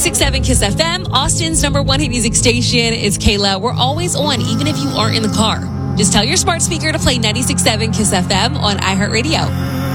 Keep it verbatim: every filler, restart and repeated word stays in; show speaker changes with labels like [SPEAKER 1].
[SPEAKER 1] ninety-six point seven Kiss F M, Austin's number one hit music station. It's Kayla. We're always on, even if you aren't in the car. Just tell your smart speaker to play ninety-six point seven Kiss F M on iHeartRadio.